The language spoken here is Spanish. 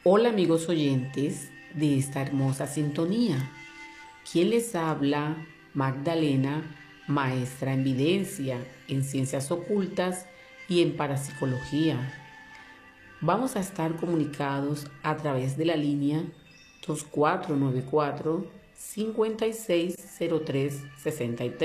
Hola amigos oyentes de esta hermosa sintonía. ¿Quién les habla? Magdalena, maestra en videncia, en ciencias ocultas y en parapsicología. Vamos a estar comunicados a través de la línea 2494 560363.